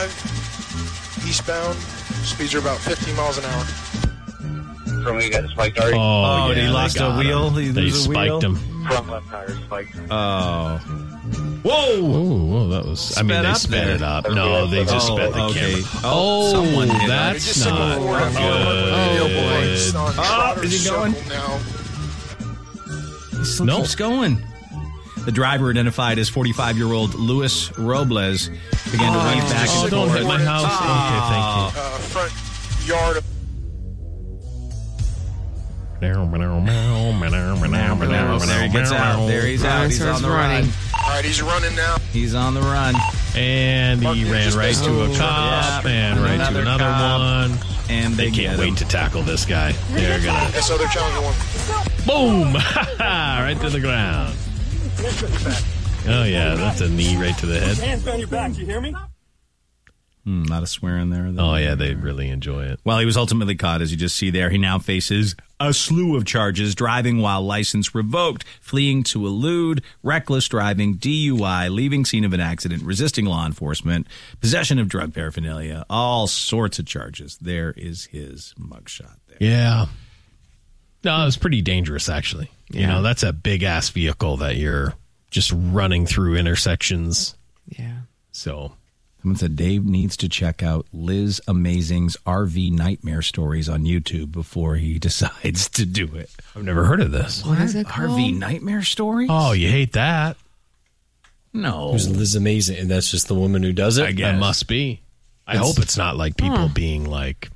95 eastbound. Speeds are about 15 miles an hour. From where you got spiked already. Oh, did he lost a wheel? They spiked him. Front left tire spiked. Oh. Whoa! Whoa, that was... I mean, they sped it up. No, they just sped the camera. Oh, someone hit that's not good. Oh, is he going? He still keeps going. The driver, identified as 45-year-old Luis Robles, began to weave back and forth. Don't hit my house. Okay, thank you. Front yard. There he gets out. There he's out. He's on the run. All right, he's running now. He's on the run. And he ran right to a cop and right to another one. And they can't wait to tackle this guy. They're gonna... Yes, other challenger one. Boom! Right to the ground. Oh, yeah, that's a knee right to the head. Hands on your back, you hear me? Not a swear in there, though. Oh, yeah, they really enjoy it. Well, he was ultimately caught, as you just see there. He now faces a slew of charges: driving while license revoked, fleeing to elude, reckless driving, DUI, leaving scene of an accident, resisting law enforcement, possession of drug paraphernalia, all sorts of charges. There is his mugshot there. Yeah. No, it was pretty dangerous, actually. You know, that's a big-ass vehicle that you're just running through intersections. Yeah. So... Someone said Dave needs to check out Liz Amazing's RV Nightmare Stories on YouTube before he decides to do it. I've never heard of this. What is it called? RV Nightmare Stories? Oh, you hate that? No. Who's Liz Amazing? And that's just the woman who does it? I guess. It must be. I hope it's not like people being like,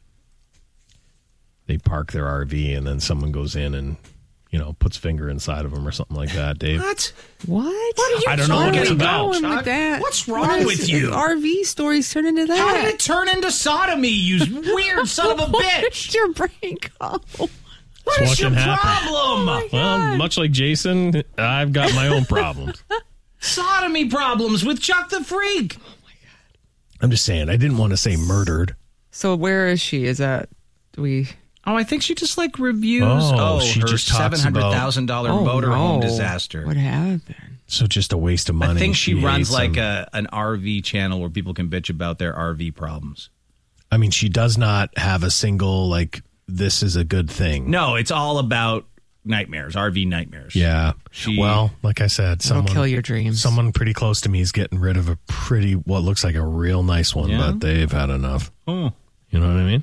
they park their RV and then someone goes in and, you know, puts finger inside of them or something like that, Dave. What? What? I don't know what it's about. Going with that? What's wrong with you? RV stories turn into that. How did it turn into sodomy, you weird son of a bitch? Where'd your brain go? What is your problem? Well, much like Jason, I've got my own problems. Sodomy problems with Chuck the Freak. I'm just saying, I didn't want to say murdered. So where is she? Is that... Do we... Oh, I think she just like reviews. She her just talks about $700,000 motorhome no. disaster. What happened? So just a waste of money. I think she runs hates like them. an RV channel where people can bitch about their RV problems. I mean, she does not have a single like this is a good thing. No, it's all about nightmares, RV nightmares. Yeah. Well, like I said, It'll kill your dreams. Someone pretty close to me is getting rid of what looks like a real nice one, but they've had enough. Oh. You know what I mean?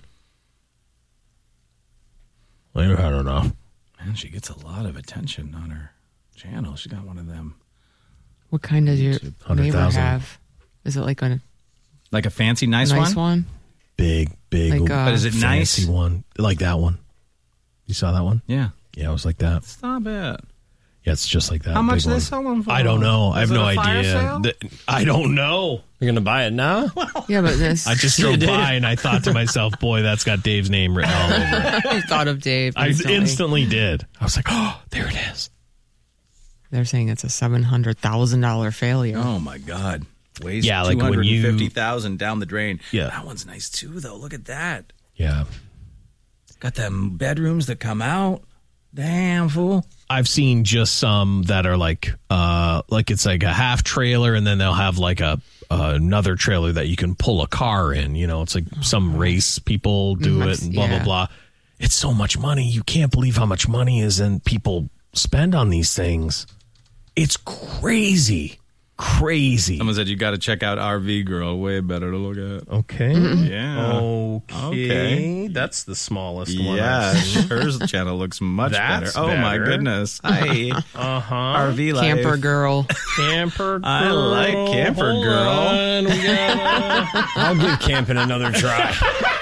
They've had enough. Man, she gets a lot of attention on her channel. She got one of them. What kind does your neighbor 100,000. have? Is it like a fancy nice one? Big, Like, but is it fancy nice? one. Like that one. You saw that one? Yeah. Yeah, it was like that. Stop it. Yeah, it's just like that. How much big they one. sell them for? I don't know. I have Is it no a fire idea. sale? I don't know. You're going to buy it now? Yeah, but this... I just drove by and I thought to myself, boy, that's got Dave's name written all over it. I thought of Dave. I instantly did. I was like, oh, there it is. They're saying it's a $700,000 failure. Oh, my God. Weighs Yeah, like when you... 250,000 down the drain. Yeah. That one's nice, too, though. Look at that. Yeah. Got them bedrooms that come out. Damn, fool. I've seen just some that are like it's like a half trailer and then they'll have like another trailer that you can pull a car in. You know, it's like some race people do it and blah, blah, blah. It's so much money. You can't believe how much money people spend on these things. It's crazy. Crazy. Someone said you got to check out RV Girl. Way better to look at. Okay. Yeah. Okay. That's the smallest one. Yeah. Hers channel looks much better. That's Oh, my better. goodness. Hi. RV life. Camper girl. Camper girl. I like Camper Hold Girl. on. We gotta... I'll give camping another try.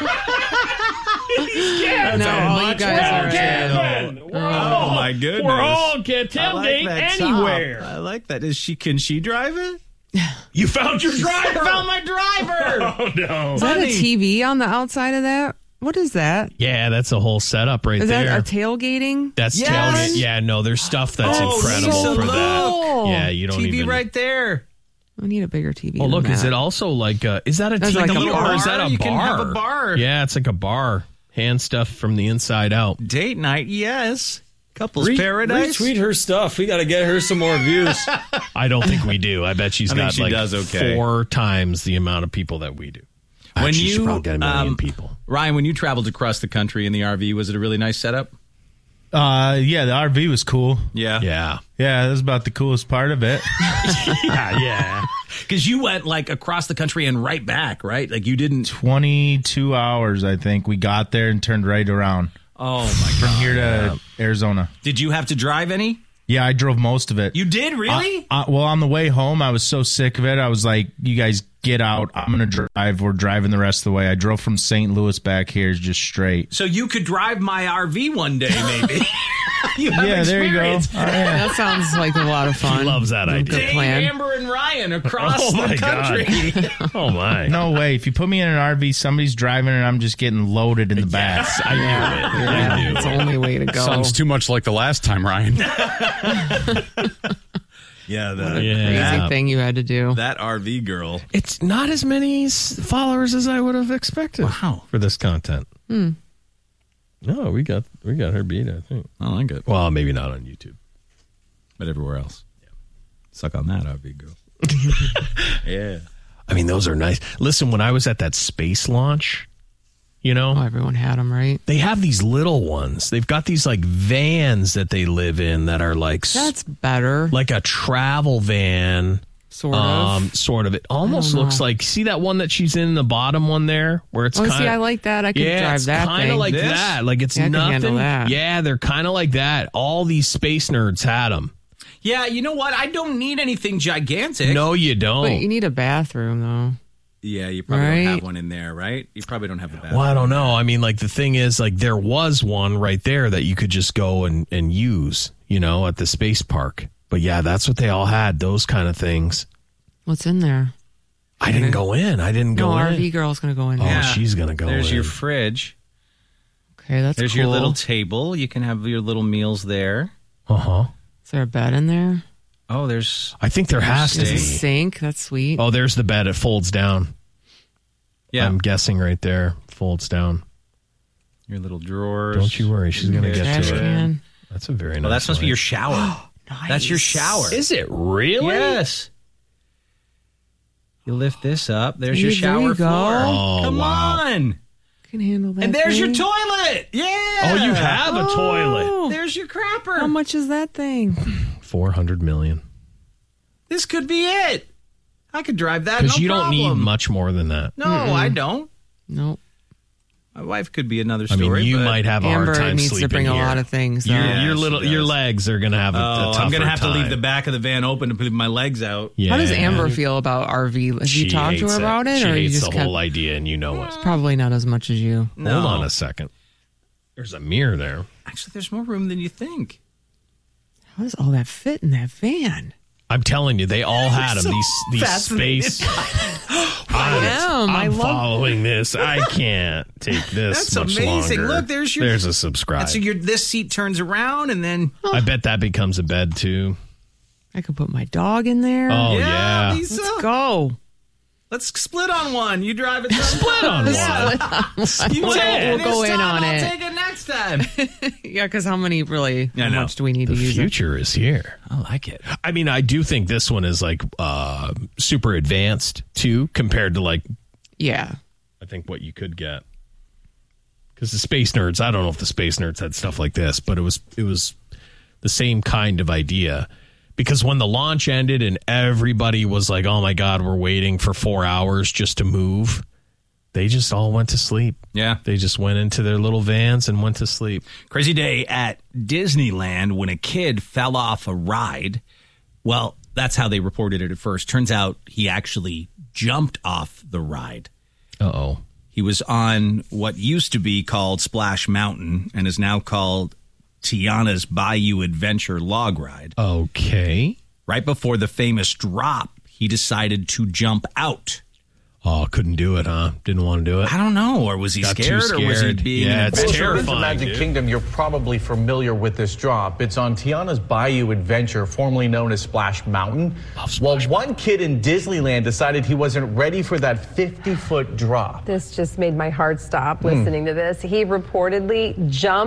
No, all you guys are... Oh, my goodness. We're all get I like tailgate that anywhere. top. I like that. Can she drive it? You found your driver. I found my driver. Oh, no. Is that a TV on the outside of that? What is that? Yeah, that's a whole setup right Is there. that a tailgating? That's Yes. tailgate. Yeah, no, there's stuff that's Oh, incredible so for cool. that. Yeah, you don't TV even. right there. I need a bigger TV. Oh, than look, is that. it also like is that a That's TV like a or is bar. that a You bar? can have a bar. Yeah, it's like a bar. Hand stuff from the inside out. Date night, yes. Couples paradise. Retweet her stuff. We got to get her some more views. I don't think we do. I bet she's I think got she like does okay. 4 times the amount of people that we do. When Actually, you should probably get 1 million people. Ryan, when you traveled across the country in the RV, was it a really nice setup? Yeah, the RV was cool. Yeah. Yeah. Yeah, that was about the coolest part of it. Yeah. Because you went like across the country and right back, right? Like you didn't. 22 hours, I think. We got there and turned right around. Oh my God. From here to Arizona. Did you have to drive any? Yeah, I drove most of it. You did, really? Well, on the way home, I was so sick of it. I was like, you guys get out. I'm going to drive. We're driving the rest of the way. I drove from St. Louis back here just straight. So you could drive my RV one day, maybe. You have Yeah, there you go. experience. That sounds like a lot of fun. He loves that idea. Good plan. Amber and Ryan across Oh, the my country. God. Oh, my. No way. If you put me in an RV, somebody's driving and I'm just getting loaded in the back. I knew it. I knew It's it. the only way to go. Sounds too much like the last time, Ryan. Yeah, Crazy thing you had to do. that RV girl. It's not as many followers as I would have expected. Wow. For this content. No, we got her beat, I think. I like it. Well, maybe not on YouTube. But everywhere else. Yeah. Suck on that, RV girl. Yeah. I mean, those are nice. Listen, when I was at that space launch, you know, Oh, everyone had them, right? they have these little ones. They've got these like vans that they live in that are like That's better. like a travel van. Sort of. Sort of. It almost know. looks like, see that one that she's in, the bottom one there, where it's Oh, kind see, of, I like that. I could drive it's that kind thing. of like This? that. Like it's Yeah, I can handle nothing. that. Yeah, they're kind of like that. All these space nerds had them. Yeah, you know what? I don't need anything gigantic. No, you don't. But you need a bathroom, though. Yeah, you probably don't Right. have one in there, right? You probably don't have the bathroom. Well, I don't know. I mean, like the thing is, like there was one right there that you could just go and use, you know, at the space park. But yeah, that's what they all had. Those kind of things. What's in there? I didn't go in. I didn't go No, in. RV girl's going to go in Oh, there. she's gonna go There's in. your fridge. Okay, that's There's cool. your little table. You can have your little meals there. Uh-huh. Is there a bed in there? Oh, there's I think there has to There's a be. sink. That's sweet. Oh, there's the bed. It folds down. yeah, I'm guessing right there. Folds down. your little drawers. Don't you worry. She's going to get Trash to it. can. That's a very nice Well, that must be light. your shower. That's your shower. Is it really? Yes. You lift this up. There's There your you shower go. floor. Oh, Come wow. on. Can handle that. And there's your thing. toilet. Yeah. Oh, you have a toilet. Oh, There's your crapper. how much is that thing? 400 million. This could be it. I could drive that. Because no you don't need problem. much more than that. No, I don't. Nope. My wife could be another I story. mean, you but- might have a hard Amber time needs sleeping to bring here. a lot of things. Your, though. Yeah, your she little your does. legs are going to have a tougher I'm gonna have time. to leave the back of the van open to put my legs out. Yeah. How does Amber feel about RV? Have She you talked to hates her about it, She or you hates just the kept? whole idea, and you know it. Probably not as much as you. No. Hold on a second. There's a mirror there. Actually, there's more room than you think. How does all that fit in that van? I'm telling you, they all had them. These fascinated. space. am. I I'm love- following this. I can't take this That's much amazing. longer. Look, there's a subscribe. And so this seat turns around, and then I bet that becomes a bed too. I could put my dog in there. Oh yeah. Lisa, Let's go. let's split on one. You drive it. Split on one. You We'll- take it we'll go this in time, on I'll it. take it next time. Yeah, because how many really? I How know. much do we need The to use it? future is here. I like it. I mean, I do think this one is like super advanced too, compared to like Yeah. I think what you could get. Because the Space Nerds, I don't know if the Space Nerds had stuff like this, but it was the same kind of idea. Because when the launch ended and everybody was like, "Oh my God, we're waiting for 4 hours just to move," they just all went to sleep. Yeah. They just went into their little vans and went to sleep. Crazy day at Disneyland when a kid fell off a ride. Well, that's how they reported it at first. Turns out he actually jumped off the ride. Uh-oh. He was on what used to be called Splash Mountain and is now called Tiana's Bayou Adventure Log Ride. Okay. Right before the famous drop, he decided to jump out. Oh, couldn't do it, huh? Didn't want to do it. I don't know. Or was he Got too scared? Or was he scared. being Yeah, an it's adventurer? terrifying. Magic dude. Kingdom, you're probably familiar with this drop. It's on Tiana's Bayou Adventure, formerly known as Splash Mountain. Well, one kid in Disneyland decided he wasn't ready for that 50-foot drop. This just made my heart stop listening to this. He reportedly jumped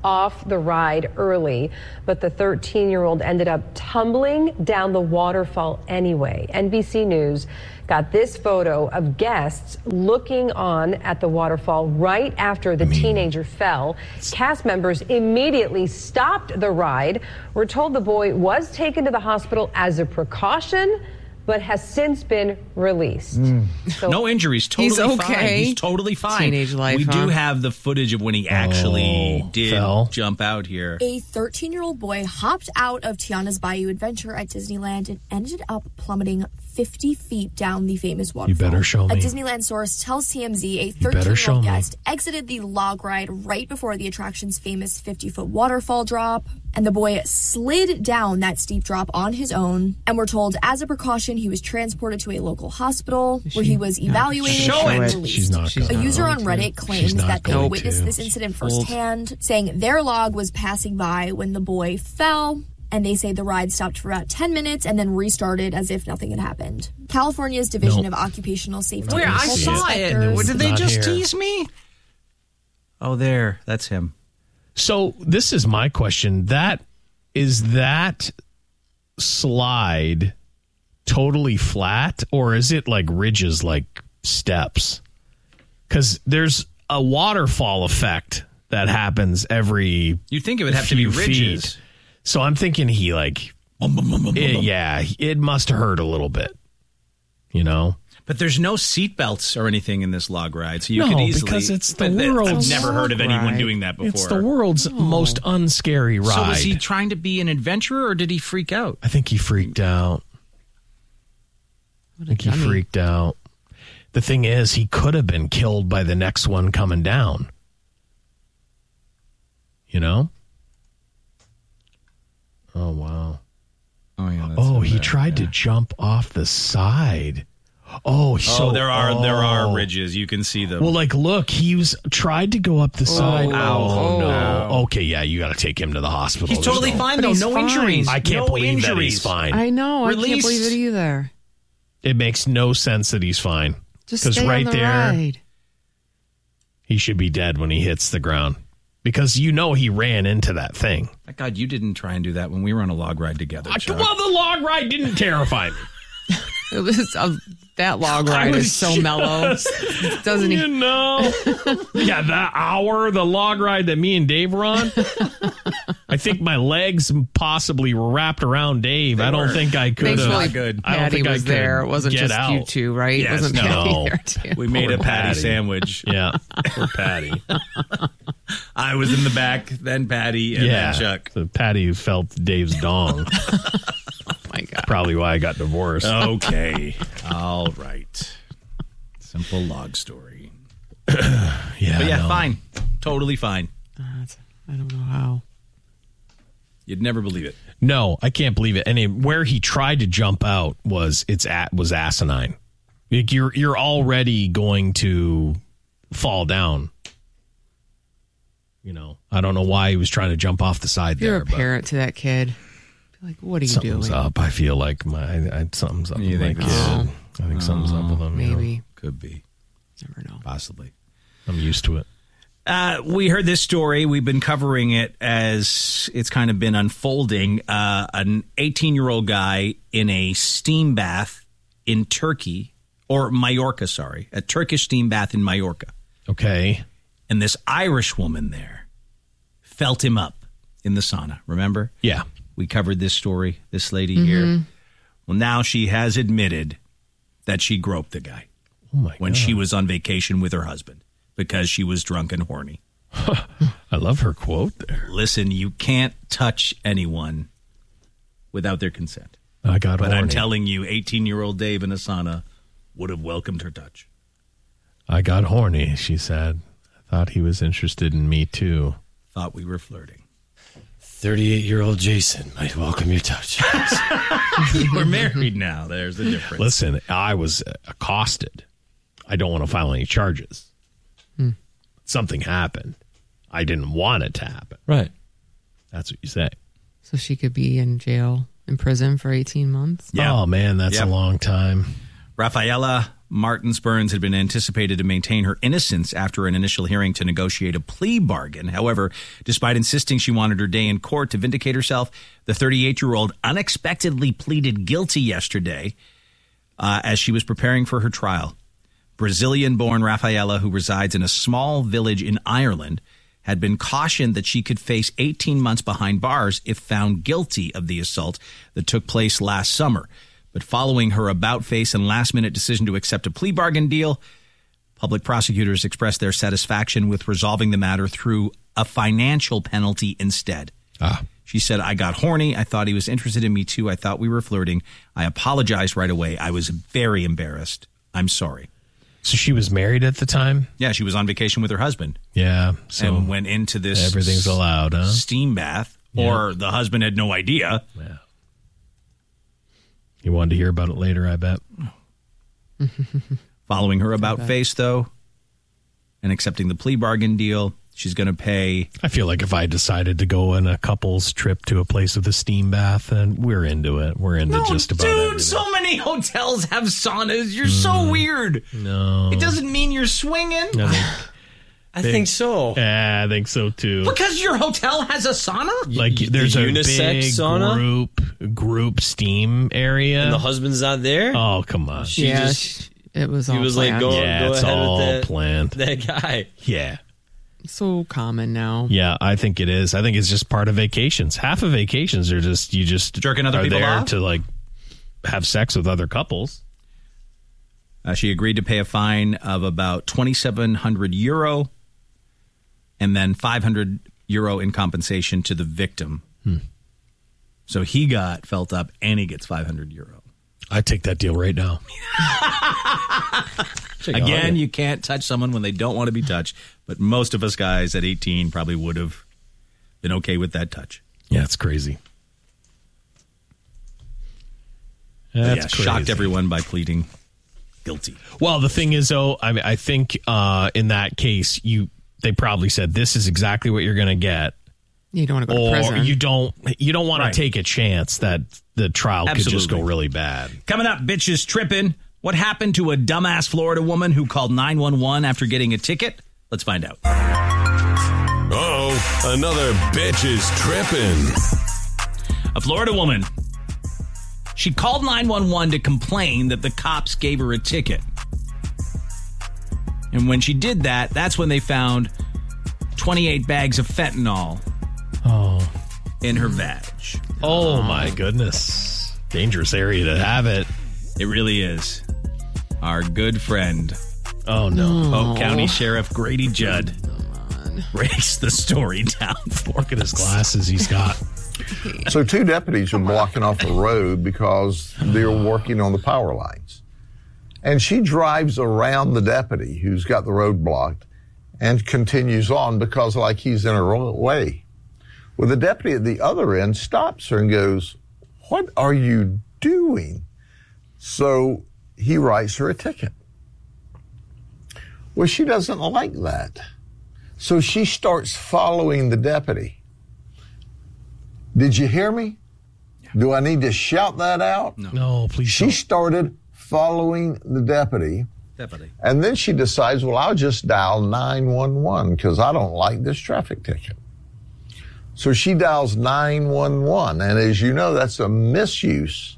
off the ride early, but the 13-year-old ended up tumbling down the waterfall anyway. NBC News got this photo of guests looking on at the waterfall right after the teenager fell. Cast members immediately stopped the ride. We're told the boy was taken to the hospital as a precaution, but has since been released. So No injuries. Totally He's fine. okay. He's totally fine. Teenage life, we huh? do have the footage of when he actually did fell. jump out here. A 13-year-old boy hopped out of Tiana's Bayou Adventure at Disneyland and ended up plummeting 50 feet down the famous waterfall. You better show me. A Disneyland source tells TMZ a better show 13-year-old me. guest exited the log ride right before the attraction's famous 50-foot waterfall drop, and the boy slid down that steep drop on his own. And we're told, as a precaution, he was transported to a local hospital where he was evaluated Show and it. released. She's not A gonna. user on Reddit claims She's not that they going witnessed to. this incident firsthand, saying their log was passing by when the boy fell, and they say the ride stopped for about 10 minutes and then restarted as if nothing had happened. California's Division of Occupational Safety Where and I Health saw it. Inspectors- Did they Not just here. tease me? Oh, there. That's him. So this is my question. That slide totally flat, or is it like ridges, like steps? Because there's a waterfall effect that happens every You'd think it would have to be few ridges. feet. So I'm thinking he it must hurt a little bit, you know? But there's no seat belts or anything in this log ride, so you No, could easily. because it's the But world's I've never heard of anyone ride. doing that before. It's the world's most unscary ride. So was he trying to be an adventurer, or did he freak out? I think he freaked out. I think he freaked out. The thing is, he could have been killed by the next one coming down. You know? Oh, wow. Oh yeah. Oh, he tried to jump off the side. Oh, so there are ridges. You can see them. Well, like, look, he was tried to go up the side. ow. No. Okay, yeah, you got to take him to the hospital. He's totally fine though. he's No fine. injuries. I can't No believe that injuries. he's fine. I know. I Released. can't believe it either. It makes no sense that he's fine. Just Because stay right on the there, ride. he should be dead when he hits the ground. Because you know he ran into that thing. Thank God you didn't try and do that when we were on a log ride together. Chuck. Well, the log ride didn't terrify me. It was that log ride is so mellow. Doesn't You he? know? Yeah, that hour, the log ride that me and Dave were on. I think my legs possibly were wrapped around Dave. I don't think I could Thankfully, have. good. I don't Patty think I was could there. It wasn't get just out. you two, right? Yes, Wasn't no. Patty there too? We made a Poor patty Patty. sandwich. Yeah, poor Patty. I was in the back, then Patty, and Yeah, then Chuck. so Patty felt Dave's dong. My God. Probably why I got divorced. Okay. All right. Simple log story. Yeah, But yeah, no. fine. Totally fine. I don't know how. You'd never believe it. No, I can't believe it. And where he tried to jump out was asinine. Like you're already going to fall down. You know, I don't know why he was trying to jump off the side If you're there. a parent to that kid, be like, what are you Something's doing? up. I feel like something's up You with my think kid. so? I think something's up with him. you know. Maybe. Could be. Never know. Possibly. I'm used to it. We heard this story. We've been covering it as it's kind of been unfolding. An 18-year-old guy in a steam bath in Turkey, or Mallorca, sorry. A Turkish steam bath in Mallorca. Okay. And this Irish woman there felt him up in the sauna. Remember? Yeah. We covered this story, this lady here. Well, now she has admitted that she groped the guy Oh my when God. she was on vacation with her husband because she was drunk and horny. I love her quote there. Listen, you can't touch anyone without their consent. I got But I'm horny. telling you, 18-year-old Dave in a sauna would have welcomed her touch. I got horny, she said. I thought he was interested in me too. Thought we were flirting. 38-year-old Jason might welcome your touch. We're married now. There's the difference. Listen, I was accosted. I don't want to file any charges. Something happened. I didn't want it to happen. Right. That's what you say. So she could be in jail, in prison for 18 months? Yeah. Oh, man, that's Yep. a long time. Rafaela Martin Spurns had been anticipated to maintain her innocence after an initial hearing to negotiate a plea bargain. However, despite insisting she wanted her day in court to vindicate herself, the 38-year-old unexpectedly pleaded guilty yesterday as she was preparing for her trial. Brazilian-born Rafaela, who resides in a small village in Ireland, had been cautioned that she could face 18 months behind bars if found guilty of the assault that took place last summer. But following her about-face and last-minute decision to accept a plea bargain deal, public prosecutors expressed their satisfaction with resolving the matter through a financial penalty instead. She said, "I got horny. I thought he was interested in me, too. I thought we were flirting. I apologized right away. I was very embarrassed. I'm sorry." So she was married at the time? Yeah, she was on vacation with her husband. Yeah. So and went into this everything's allowed, huh? Steam bath, or the husband had no idea. Yeah. You wanted to hear about it later, I bet. Following her about face, though, and accepting the plea bargain deal, she's going to pay. I feel like if I decided to go on a couple's trip to a place with a steam bath, then we're into it. We're into just about everything. Dude, so many hotels have saunas. You're so weird. No. It doesn't mean you're swinging. I think so. Yeah, I think so, too. Because your hotel has a sauna? Like, there's a unisex big sauna? group steam area. And the husband's not there? Oh, come on. It was all He was planned. like, go it's ahead all with planned. that guy. Yeah. So common now. Yeah, I think it is. I think it's just part of vacations. Half of vacations are just, you just jerking other are people there off? to, like, have sex with other couples. She agreed to pay a fine of about €2,700 and then €500 in compensation to the victim. So he got felt up and he gets €500. I'd take that deal right now. Again, you can't touch someone when they don't want to be touched, but most of us guys at 18 probably would have been okay with that touch. Yeah, it's crazy. That's shocked everyone by pleading guilty. Well, the thing is, though, I think in that case, they probably said this is exactly what you're going to get. You don't want to go to prison. You don't want to take a chance that the trial could just go Absolutely. really bad. Coming up, bitches tripping. What happened to a dumbass Florida woman who called 911 after getting a ticket? Let's find out. Uh-oh, another bitch is tripping. A Florida woman. She called 911 to complain that the cops gave her a ticket. And when she did that, that's when they found 28 bags of fentanyl in her vag. Oh, my goodness. Dangerous area to have it. It really is. Our good friend, Polk County Sheriff Grady Judd, breaks the story down. Look at his glasses he's got. So 2 deputies are blocking off a road because they're working on the power lines. And she drives around the deputy who's got the road blocked and continues on because like he's in her way. Well, the deputy at the other end stops her and goes, "What are you doing?" So he writes her a ticket. Well, she doesn't like that. So she starts following the deputy. Did you hear me? Do I need to shout that out? No, please She don't. started following the deputy. And then she decides, well, I'll just dial 911 because I don't like this traffic ticket. So she dials 911. And as you know, that's a misuse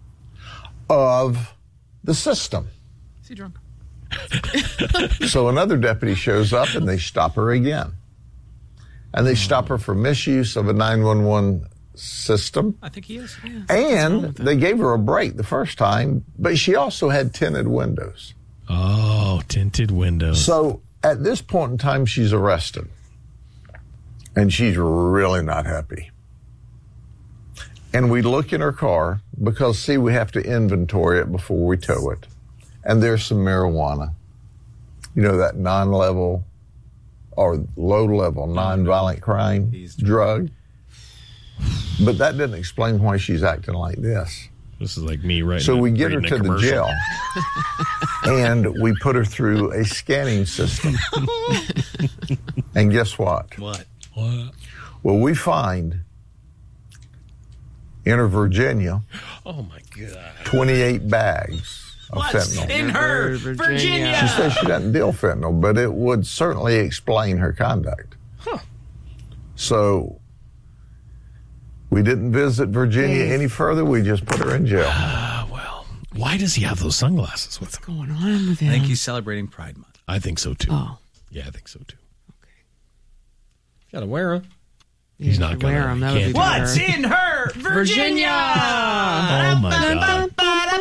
of the system. Is he drunk? So another deputy shows up and they stop her again. And they stop her for misuse of a 911 system. I think he is. And they gave her a break the first time, but she also had tinted windows. Oh, tinted windows. So at this point in time, she's arrested. And she's really not happy. And we look in her car because, see, we have to inventory it before we tow it. And there's some marijuana. You know, that non-level or low-level nonviolent crime drug. But that didn't explain why she's acting like this. This is like me right now. So we get her to the jail, and we put her through a scanning system. And guess what? What? Well, we find in her Virginia, oh my God, 28 bags of fentanyl. In her, Virginia. She says she doesn't deal fentanyl, but it would certainly explain her conduct. So we didn't visit Virginia any further. We just put her in jail. Well, why does he have those sunglasses with him? What's going on with him? I think he's celebrating Pride Month. I think so, too. Oh. Yeah, I think so, too. Okay. Got to wear them. He's not going to wear them. That would be What's better. in her, Virginia? Oh, my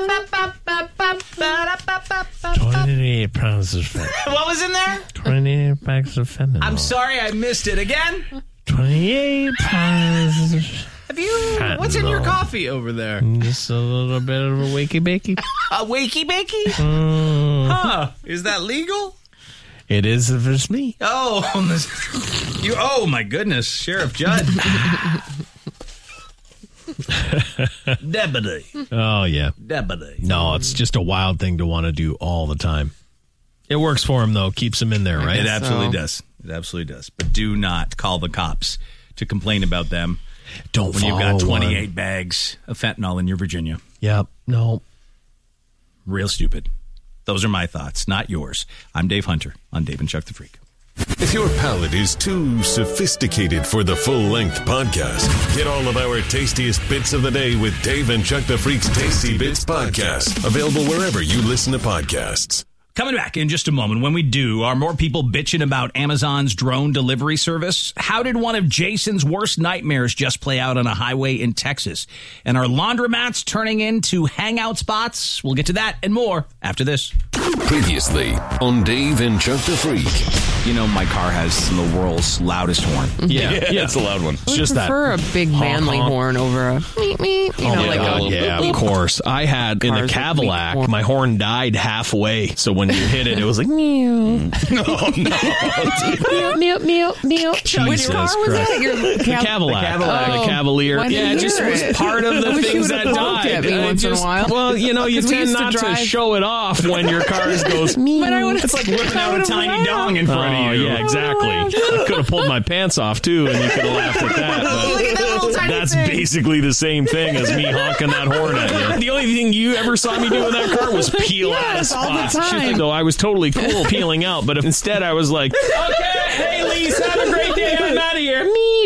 God. 28 pounds of fentanyl. What was in there? 28 bags of fentanyl. I'm sorry, I missed it again. 28 pounds of Have you? What's in your coffee over there? Just a little bit of a wakey bakey. A wakey bakey? Huh? Is that legal? It is if it's me. Oh, you! Oh my goodness, Sheriff Judd. Deputy. Oh, yeah. Deputy. No, it's just a wild thing to want to do all the time. It works for him, though. Keeps him in there, right? It absolutely does. It absolutely does. But do not call the cops to complain about them. Don't when you've got follow 28 one. bags of fentanyl in your Virginia. Yep. No. Real stupid. Those are my thoughts, not yours. I'm Dave Hunter on Dave and Chuck the Freak. If your palate is too sophisticated for the full-length podcast, get all of our tastiest bits of the day with Dave and Chuck the Freak's Tasty Bits podcast. Available wherever you listen to podcasts. Coming back in just a moment. When we do, are more people bitching about Amazon's drone delivery service? How did one of Jason's worst nightmares just play out on a highway in Texas? And are laundromats turning into hangout spots? We'll get to that and more after this. Previously on Dave and Chuck the Freak. You know, my car has the world's loudest horn. Yeah, it's a loud one. It's just that. I prefer a big manly horn over a meep, meep. You know, like of course. I had in the Cadillac, my horn died halfway. So when you hit it, it was like, meow. Oh, no. Meow, meow, meow. Which car was that? The Cadillac. The Cavalier. Yeah, it just was part of the things that died. At me once in a while. Well, you know, you tend not to show it off when your car goes, it's like whipping out a tiny dong in front of you. Yeah, exactly. I could have pulled my pants off, too, and you could have laughed at that. But that's basically the same thing as me honking that horn at you. The only thing you ever saw me do in that car was peel out of spots. All the time. Though I was totally cool peeling out, but if instead I was like, okay, hey, Lise, have a great day. I'm out of here.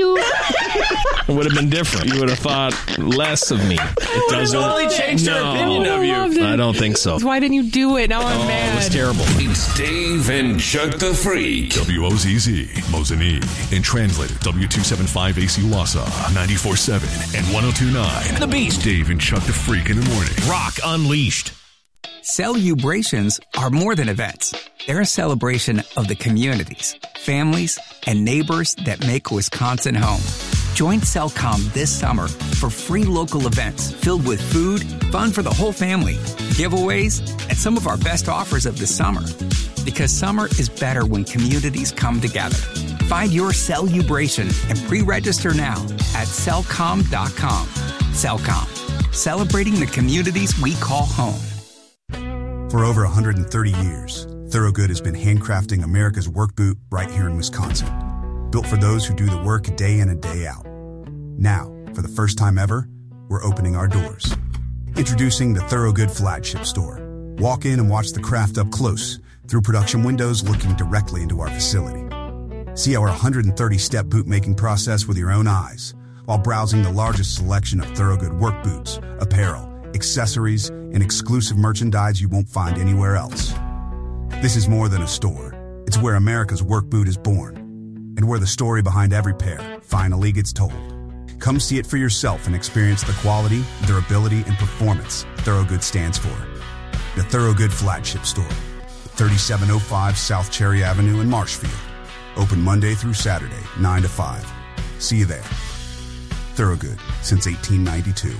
It would have been different. You would have thought less of me. It doesn't. Totally changed her opinion of you. I don't think so. Why didn't you do it? Now I'm mad. It was terrible. It's Dave and Chuck the Freak. WOZZ, Mosinee. And translated W275AC Wausau, 94.7 and 102.9. The Beast. Dave and Chuck the Freak in the morning. Rock Unleashed. Celebrations are more than events. They're a celebration of the communities, families, and neighbors that make Wisconsin home. Join Cellcom this summer for free local events filled with food, fun for the whole family, giveaways, and some of our best offers of the summer. Because summer is better when communities come together. Find your Celebration and pre-register now at Cellcom.com. Cellcom, celebrating the communities we call home. For over 130 years, Thorogood has been handcrafting America's work boot right here in Wisconsin. Built for those who do the work day in and day out. Now, for the first time ever, we're opening our doors. Introducing the Thorogood Flagship Store. Walk in and watch the craft up close through production windows looking directly into our facility. See our 130-step boot-making process with your own eyes while browsing the largest selection of Thorogood work boots, apparel, accessories, and exclusive merchandise you won't find anywhere else. This is more than a store. It's where America's work boot is born and where the story behind every pair finally gets told. Come see it for yourself and experience the quality, durability, and performance Thorogood stands for. The Thorogood Flagship Store, 3705 South Cherry Avenue in Marshfield. Open Monday through Saturday, 9 to 5. See you there. Thorogood, since 1892.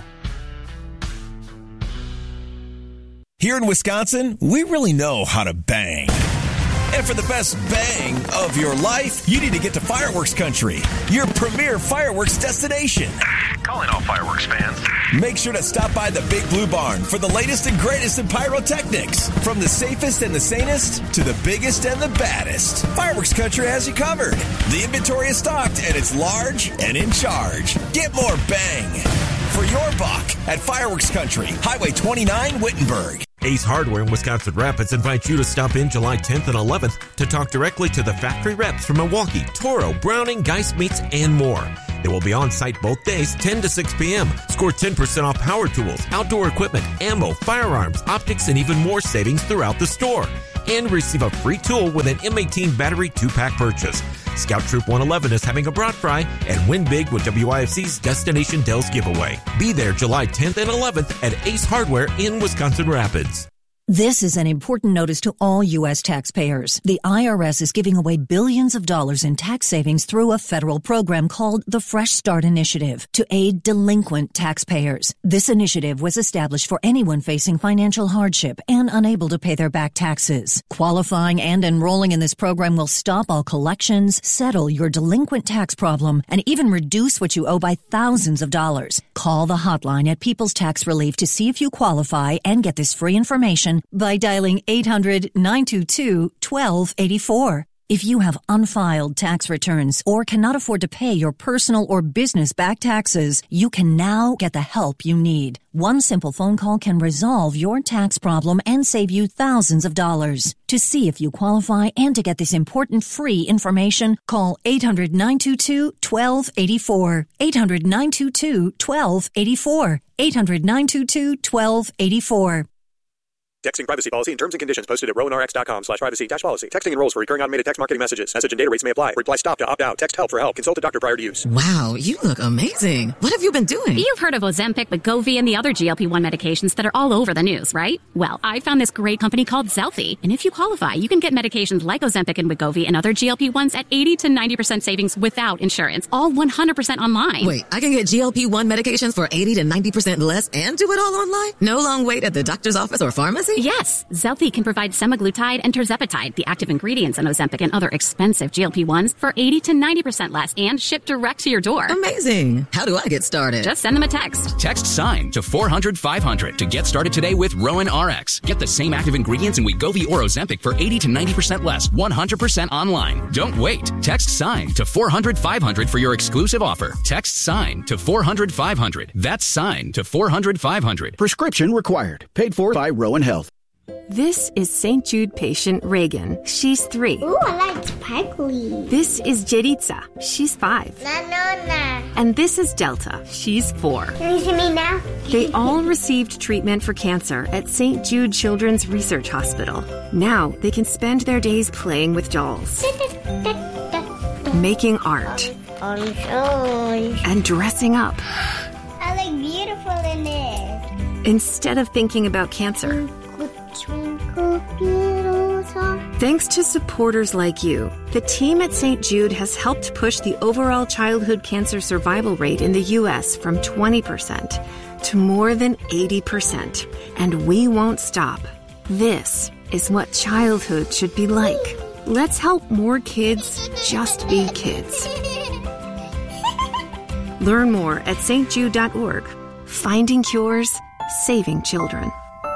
Here in Wisconsin, we really know how to bang. And for the best bang of your life, you need to get to Fireworks Country, your premier fireworks destination. Calling all fireworks fans. Make sure to stop by the Big Blue Barn for the latest and greatest in pyrotechnics. From the safest and the sanest to the biggest and the baddest, Fireworks Country has you covered. The inventory is stocked and it's large and in charge. Get more bang for your buck at Fireworks Country, Highway 29, Wittenberg. Ace Hardware in Wisconsin Rapids invites you to stop in July 10th and 11th to talk directly to the factory reps from Milwaukee, Toro, Browning, Geist Meats, and more. They will be on site both days, 10 to 6 p.m. Score 10% off power tools, outdoor equipment, ammo, firearms, optics, and even more savings throughout the store. And receive a free tool with an M18 battery 2-pack purchase. Scout Troop 111 is having a brat fry, and win big with WIFC's Destination Dells giveaway. Be there July 10th and 11th at Ace Hardware in Wisconsin Rapids. This is an important notice to all U.S. taxpayers. The IRS is giving away billions of dollars in tax savings through a federal program called the Fresh Start Initiative to aid delinquent taxpayers. This initiative was established for anyone facing financial hardship and unable to pay their back taxes. Qualifying and enrolling in this program will stop all collections, settle your delinquent tax problem, and even reduce what you owe by thousands of dollars. Call the hotline at People's Tax Relief to see if you qualify and get this free information by dialing 800-922-1284. If you have unfiled tax returns or cannot afford to pay your personal or business back taxes, you can now get the help you need. One simple phone call can resolve your tax problem and save you thousands of dollars. To see if you qualify and to get this important free information, call 800-922-1284. 800-922-1284. 800-922-1284. Texting privacy policy and terms and conditions posted at rowanrx.com/privacy-policy. Texting enrolls for recurring automated text marketing messages. Message and data rates may apply. Reply stop to opt out. Text help for help. Consult a doctor prior to use. Wow, you look amazing. What have you been doing? You've heard of Ozempic, Wegovy, and the other GLP-1 medications that are all over the news, right? Well, I found this great company called Zelfie. And if you qualify, you can get medications like Ozempic and Wegovy and other GLP-1s at 80 to 90% savings without insurance. All 100% online. Wait, I can get GLP-1 medications for 80 to 90% less and do it all online? No long wait at the doctor's office or pharmacy? Yes. Zelfie can provide semaglutide and tirzepatide, the active ingredients in Ozempic and other expensive GLP-1s, for 80 to 90% less and shipped direct to your door. Amazing. How do I get started? Just send them a text. Text SIGN to 400-500 to get started today with Rowan RX. Get the same active ingredients in Wegovy or Ozempic for 80 to 90% less, 100% online. Don't wait. Text SIGN to 400-500 for your exclusive offer. Text SIGN to 400-500. That's SIGN to 400-500. Prescription required. Paid for by Rowan Health. This is St. Jude patient Reagan. She's 3. Ooh, I like sparkly. This is Jeritza. She's 5. Na. And this is Delta. She's 4. Can you see me now? They all received treatment for cancer at St. Jude Children's Research Hospital. Now they can spend their days playing with dolls, making art, and dressing up. I look beautiful in it. Instead of thinking about cancer. Thanks to supporters like you, the team at St. Jude has helped push the overall childhood cancer survival rate in the U.S. from 20% to more than 80%. And we won't stop. This is what childhood should be like. Let's help more kids just be kids. Learn more at stjude.org. Finding cures, saving children.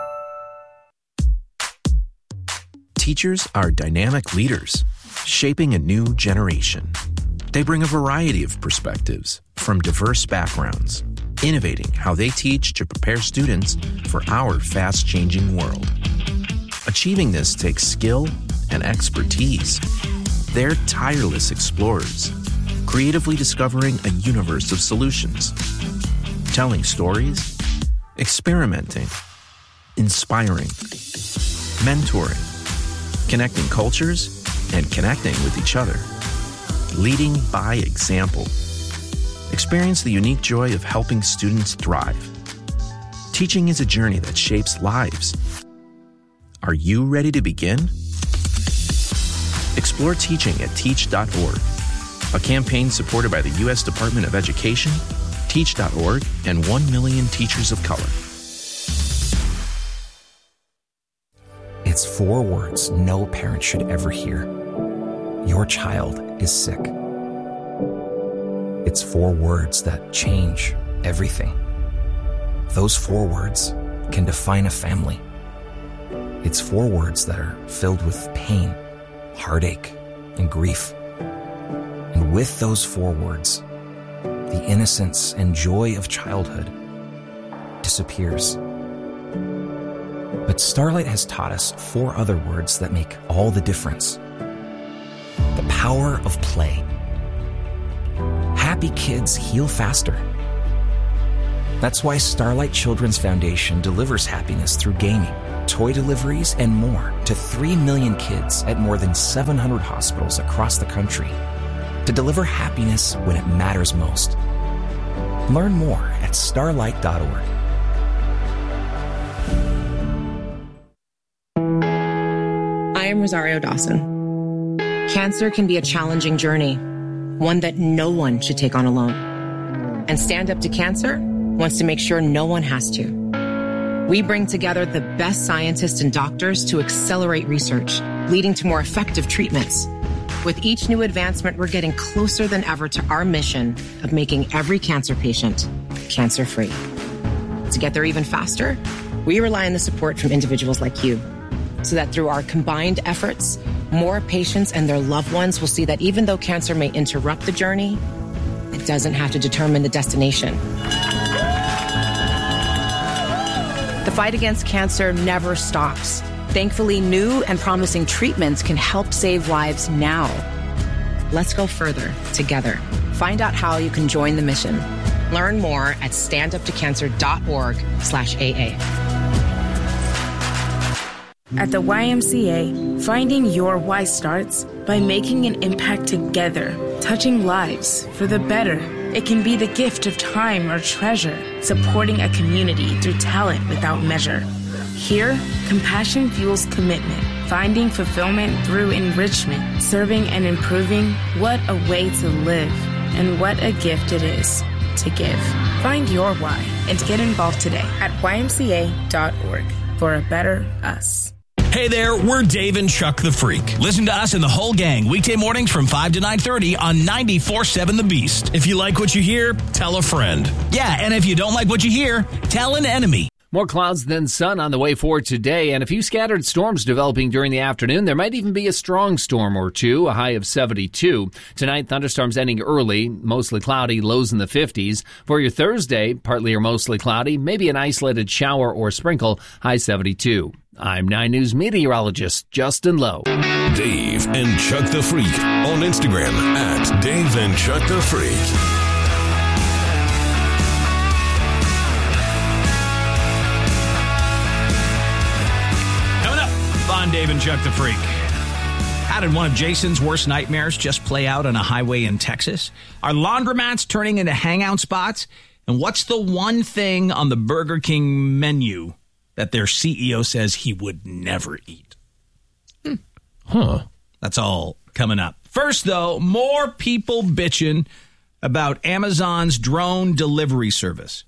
Teachers are dynamic leaders, shaping a new generation. They bring a variety of perspectives from diverse backgrounds, innovating how they teach to prepare students for our fast-changing world. Achieving this takes skill and expertise. They're tireless explorers, creatively discovering a universe of solutions, telling stories, experimenting, inspiring, mentoring, connecting cultures, and connecting with each other. Leading by example. Experience the unique joy of helping students thrive. Teaching is a journey that shapes lives. Are you ready to begin? Explore teaching at teach.org, a campaign supported by the U.S. Department of Education, Teach.org, and 1 million teachers of color. It's 4 words no parent should ever hear. Your child is sick. It's 4 words that change everything. Those 4 words can define a family. It's 4 words that are filled with pain, heartache, and grief. And with those 4 words, the innocence and joy of childhood disappears. But Starlight has taught us 4 other words that make all the difference. The power of play. Happy kids heal faster. That's why Starlight Children's Foundation delivers happiness through gaming, toy deliveries, and more to 3 million kids at more than 700 hospitals across the country to deliver happiness when it matters most. Learn more at starlight.org. I am Rosario Dawson. Cancer can be a challenging journey, one that no one should take on alone. And Stand Up to Cancer wants to make sure no one has to. We bring together the best scientists and doctors to accelerate research, leading to more effective treatments. With each new advancement, we're getting closer than ever to our mission of making every cancer patient cancer-free. To get there even faster, we rely on the support from individuals like you, so that through our combined efforts, more patients and their loved ones will see that even though cancer may interrupt the journey, it doesn't have to determine the destination. The fight against cancer never stops. Thankfully, new and promising treatments can help save lives now. Let's go further together. Find out how you can join the mission. Learn more at standuptocancer.org/AA. At the YMCA, finding your why starts by making an impact together, touching lives for the better. It can be the gift of time or treasure, supporting a community through talent without measure. Here, compassion fuels commitment, finding fulfillment through enrichment, serving and improving. What a way to live, and what a gift it is to give. Find your why and get involved today at ymca.org for a better us. Hey there, we're Dave and Chuck the Freak. Listen to us and the whole gang weekday mornings from 5 to 9:30 on 94.7 The Beast. If you like what you hear, tell a friend. Yeah, and if you don't like what you hear, tell an enemy. More clouds than sun on the way forward today, and a few scattered storms developing during the afternoon. There might even be a strong storm or two, a high of 72. Tonight, thunderstorms ending early, mostly cloudy, lows in the 50s. For your Thursday, partly or mostly cloudy, maybe an isolated shower or sprinkle, high 72. I'm 9 News meteorologist Justin Lowe. Dave and Chuck the Freak on Instagram at Dave and Chuck the Freak. On Dave and Chuck the Freak. How did one of Jason's worst nightmares just play out on a highway in Texas? Are laundromats turning into hangout spots? And what's the one thing on the Burger King menu that their CEO says he would never eat? That's all coming up. First, though, more people bitching about Amazon's drone delivery service.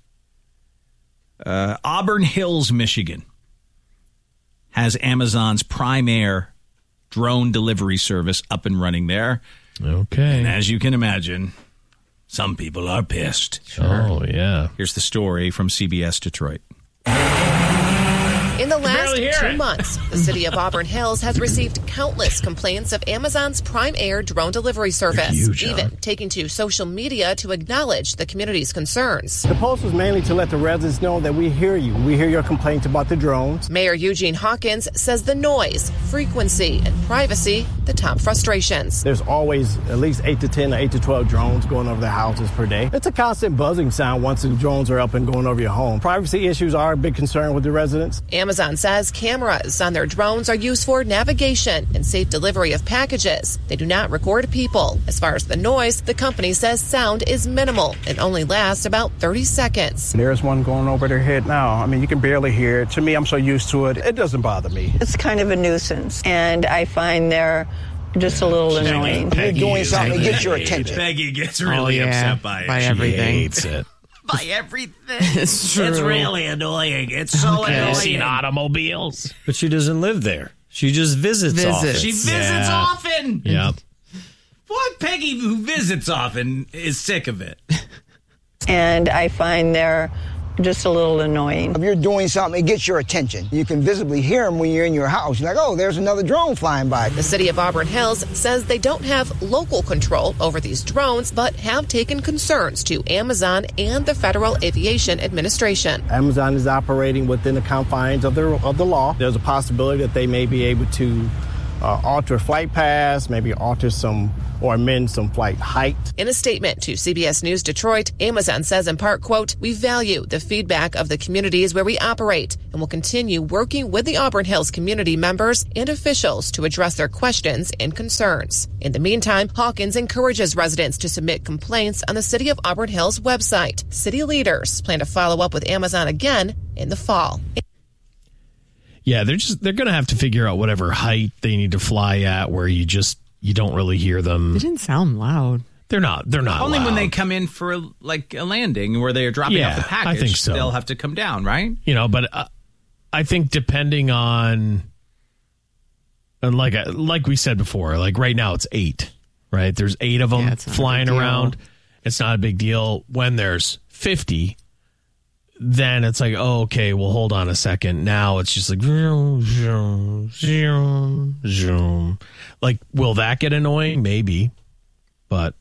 Auburn Hills, Michigan has Amazon's Prime Air drone delivery service up and running there. Okay. And as you can imagine, some people are pissed. Sure. Oh, yeah. Here's the story from CBS Detroit. In the last 2 months, the city of Auburn Hills has received countless complaints of Amazon's Prime Air drone delivery service, even taking to social media to acknowledge the community's concerns. The post was mainly to let the residents know that we hear you. We hear your complaints about the drones. Mayor Eugene Hawkins says the noise, frequency, and privacy, the top frustrations. There's always at least 8 to 10 or 8 to 12 drones going over their houses per day. It's a constant buzzing sound once the drones are up and going over your home. Privacy issues are a big concern with the residents. Amazon says cameras on their drones are used for navigation and safe delivery of packages. They do not record people. As far as the noise, the company says sound is minimal and only lasts about 30 seconds. There's one going over their head now. I mean, you can barely hear it. To me, I'm so used to it, it doesn't bother me. It's kind of a nuisance, and I find they're just a little annoying. You're doing something to get your attention. Peggy gets really upset by it. By everything. She hates it. By everything. It's true. It's really annoying. It's so annoying. Seen automobiles. But she doesn't live there. She just visits often. She visits often. Yep. What Peggy who visits often is sick of it. And I find they're just a little annoying. If you're doing something, it gets your attention. You can visibly hear them when you're in your house. You're like, oh, there's another drone flying by. The city of Auburn Hills says they don't have local control over these drones, but have taken concerns to Amazon and the Federal Aviation Administration. Amazon is operating within the confines of the law. There's a possibility that they may be able to alter flight paths, maybe alter some or amend some flight height. In a statement to CBS News Detroit, Amazon says in part, quote, "We value the feedback of the communities where we operate and will continue working with the Auburn Hills community members and officials to address their questions and concerns." In the meantime, Hawkins encourages residents to submit complaints on the City of Auburn Hills website. City leaders plan to follow up with Amazon again in the fall. Yeah, they're going to have to figure out whatever height they need to fly at where you don't really hear them. They didn't sound loud. They're not Only loud. when they come in for a landing where they're dropping off the package. I think so. They'll have to come down, right? But I think depending on, and like we said before, like right now it's 8, right? There's 8 of them flying around. It's not a big deal. When there's 50, then it's like, oh, okay, well, hold on a second. Now it's just like, zoom, zoom, zoom, zoom. Like, will that get annoying? Maybe. But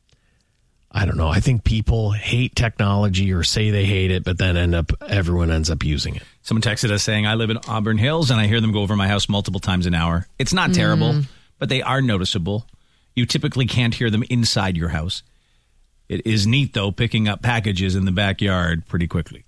I don't know. I think people hate technology or say they hate it, but then everyone ends up using it. Someone texted us saying, I live in Auburn Hills and I hear them go over my house multiple times an hour. It's not terrible, but they are noticeable. You typically can't hear them inside your house. It is neat, though, picking up packages in the backyard pretty quickly.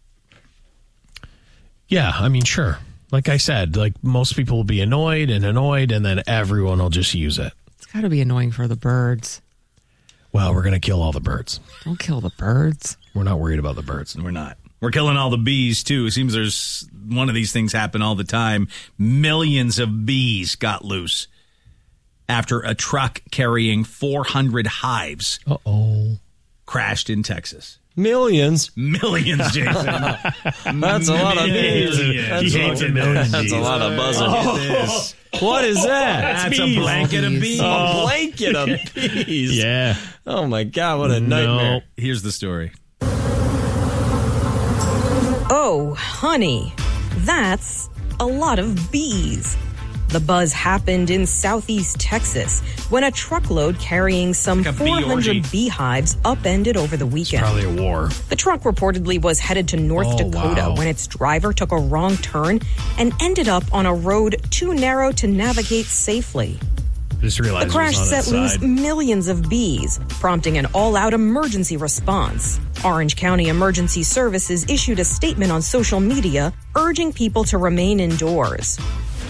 Yeah, I mean, sure. Like I said, like most people will be annoyed, and then everyone will just use it. It's got to be annoying for the birds. Well, we're going to kill all the birds. Don't kill the birds. We're not worried about the birds. We're not. We're killing all the bees, too. It seems there's one of these things happen all the time. Millions of bees got loose after a truck carrying 400 hives crashed in Texas. Millions, Jason. That's a lot of bees. That's a lot of buzzing. What is that? That's a blanket of bees. A blanket of bees. Yeah. Oh my God, what a nightmare. Here's the story. Oh, honey, that's a lot of bees. The buzz happened in southeast Texas when a truckload carrying some 400 beehives upended over the weekend. It's probably a war. The truck reportedly was headed to North Dakota when its driver took a wrong turn and ended up on a road too narrow to navigate safely. Just realized the crash set loose millions of bees, prompting an all-out emergency response. Orange County Emergency Services issued a statement on social media urging people to remain indoors.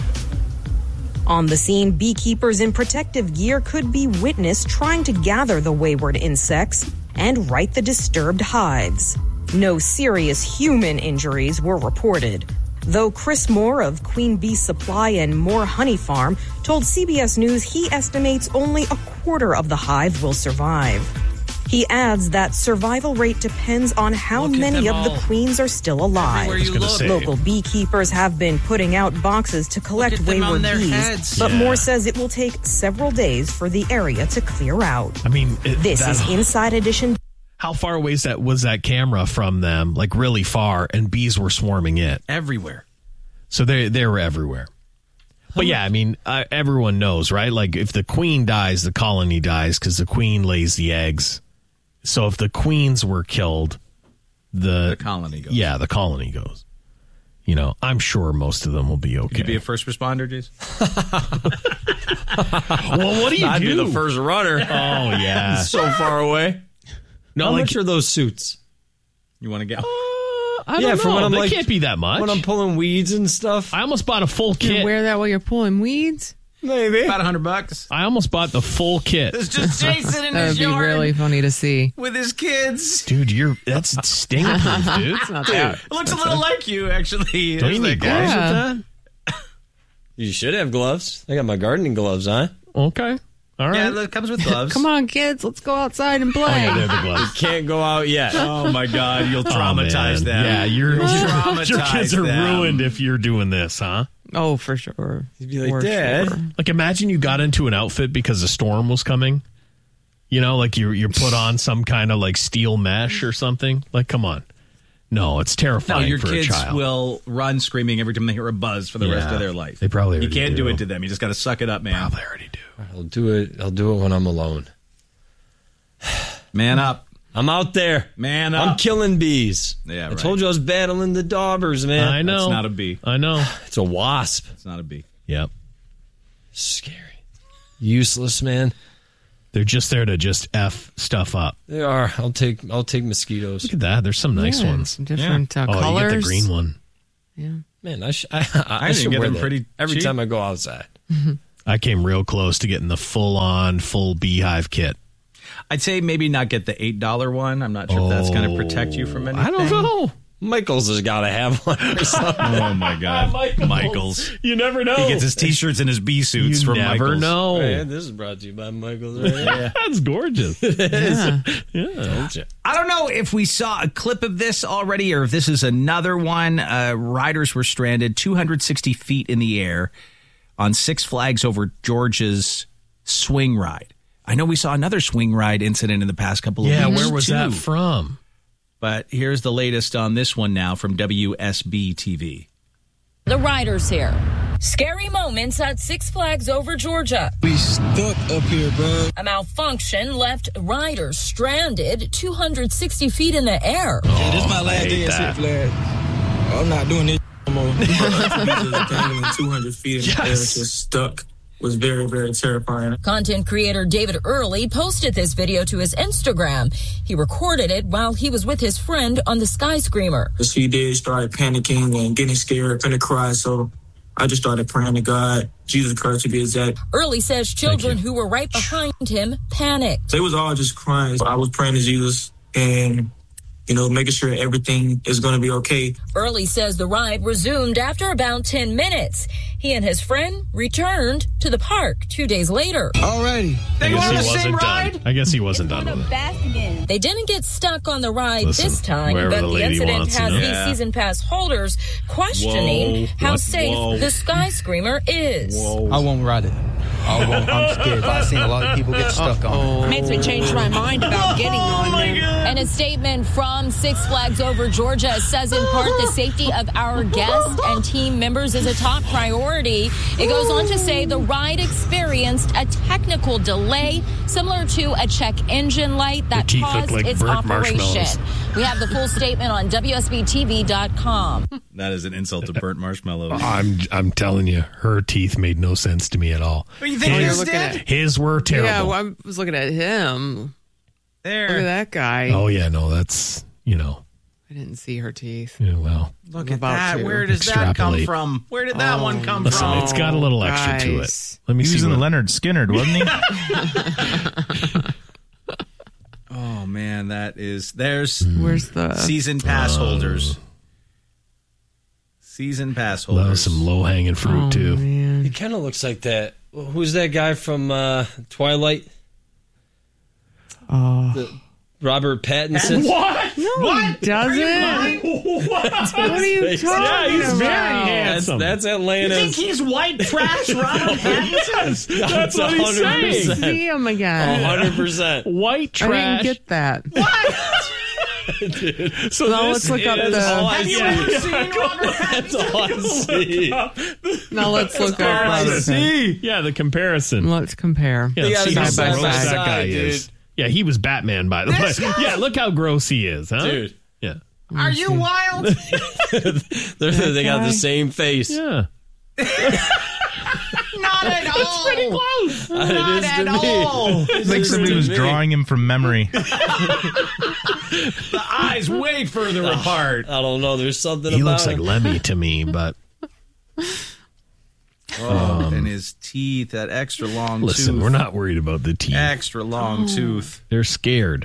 On the scene, beekeepers in protective gear could be witnessed trying to gather the wayward insects and right the disturbed hives. No serious human injuries were reported, though Chris Moore of Queen Bee Supply and Moore Honey Farm told CBS News he estimates only a quarter of the hive will survive. He adds that survival rate depends on how many of the queens are still alive. Local beekeepers have been putting out boxes to collect wayward bees, but Moore says it will take several days for the area to clear out. I mean, this is Inside Edition. How far away was that camera from them? Like really far, and bees were swarming it everywhere. So they were everywhere. But yeah, I mean, everyone knows, right? Like if the queen dies, the colony dies because the queen lays the eggs. So if the queens were killed, the colony goes. Yeah, the colony goes. I'm sure most of them will be okay. Could you be a first responder, Jason? Well, what do you I'd do? be the first runner. Oh, yeah. So far away. No, How like, much are those suits? You want to get? I don't know. For when I'm they can't be that much. When I'm pulling weeds and stuff. I almost bought a full kit. You wear that while you're pulling weeds? Maybe. About $100. I almost bought the full kit. It's just Jason in his yard. That would be really funny to see. With his kids. Dude, that's sting-proof, dude. It's not that. It looks a little like you, actually. Don't you need gloves with that? You should have gloves. I got my gardening gloves on. Okay. All right. Yeah, it comes with gloves. Come on, kids. Let's go outside and play. Oh, yeah, they're the gloves. You can't go out yet. Oh, my God. You'll traumatize them. Yeah, your kids are ruined if you're doing this, huh? Oh, for sure. You'd be like, Dad. Sure. Like, imagine you got into an outfit because a storm was coming. Like you put on some kind of like steel mesh or something. Like, come on. No, it's terrifying your for a kids child. will run screaming every time they hear a buzz for the rest of their life. They probably You already can't do do it to them. You just got to suck it up, man. Probably already do. I'll do it when I'm alone. Man up. I'm out there. Man up. I'm killing bees. Yeah, I right. told you I was battling the daubers, man. I know. It's not a bee. I know. It's a wasp. It's not a bee. Yep. Scary. Useless, man. They're just there to just F stuff up. They are. I'll take mosquitoes. Look at that. There's some nice ones. Different Oh, colors. you get the green one. Yeah. Man, I should get wear them that pretty every cheap. time I go outside. I came real close to getting the full beehive kit. I'd say maybe not get the $8 one. I'm not sure if that's going to protect you from anything. I don't know. Michael's has got to have one or something. Oh, my God. Michael's. You never know. He gets his T-shirts and his bee suits from never Michael's. know. Hey, this is brought to you by Michael's. Right? Yeah. That's gorgeous. Yeah. Don't you? I don't know if we saw a clip of this already or if this is another one. Riders were stranded 260 feet in the air on Six Flags Over Georgia's swing ride. I know we saw another swing ride incident in the past couple of weeks. Yeah, where was too. that from? But here's the latest on this one now from WSB TV. The riders here. Scary moments at Six Flags Over Georgia. We stuck up here, bro. A malfunction left riders stranded 260 feet in the air. Yeah, this is my last day at Six Flags. I'm not doing this no more. 200 feet in the air, just stuck. Was very, very terrifying. Content creator David Early posted this video to his Instagram. He recorded it while he was with his friend on the Sky Screamer. He did start panicking and getting scared, finna cry, so I just started praying to God, Jesus Christ to be exact. Early says children who were right behind him panicked. They was all just crying. I was praying to Jesus and, making sure everything is going to be okay. Early says the ride resumed after about 10 minutes. He and his friend returned to the park 2 days later. Alrighty. I guess he wasn't done with it. They didn't get stuck on the ride Listen, this time, wherever but the the lady incident wants, has you know. these season pass holders questioning how safe the Sky Screamer is. I won't ride it. I'm scared. I've seen a lot of people get stuck on it. Makes me change my mind about getting on there. And a statement from Six Flags Over Georgia says in part the safety of our guests and team members is a top priority. It goes on to say the ride experienced a technical delay similar to a check engine light that caused its operation. We have the full statement on WSBTV.com. That is an insult to burnt marshmallows. I'm telling you, her teeth made no sense to me at all. What do you think his did? His were terrible. Yeah, well, I was looking at him. There. Look at that guy. Oh, yeah, no, that's, I didn't see her teeth. Yeah, well. Look I'm at about that. to. Where does that come Extrapolate. from? Where did that one come Listen, from? it's got a little extra to it. Guys. Let me He see. was in what- Leonard Skinner, wasn't he? Oh, man, there's Where's the season pass holders. Season pass That was holders. some low-hanging fruit, too. man. He kind of looks like that. Who's that guy from Twilight? Robert Pattinson. What? No, he doesn't. What? What are you talking Yeah, he's about? very handsome. That's Atlanta's. he's white trash, Robert Pattinson? That's what he's saying. See him again. 100%. White I trash. didn't get that. Dude. So Now this let's look up is the- all I Have you see. ever seen Robert That's all I see. Now let's look up I Robert. see. Yeah, the comparison. Let's compare. Yeah, They got see his how side gross by that side, guy dude. is. Yeah, he was Batman, by the way. Yeah, look how gross he is, huh? Dude. Yeah. Are you wild? They got the same face. Yeah. Not at all. Pretty close. Not at all. It's like somebody was drawing him from memory. The eyes way further apart. I don't know. There's something He about looks like him. Lemmy to me, but And his teeth, that extra long listen, tooth. we're not worried about the teeth. Extra long tooth. They're scared.